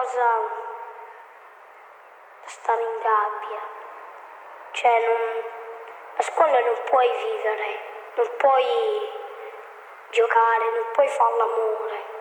cosa da stare in gabbia. Cioè, a scuola non puoi vivere, non puoi giocare, non puoi fare l'amore.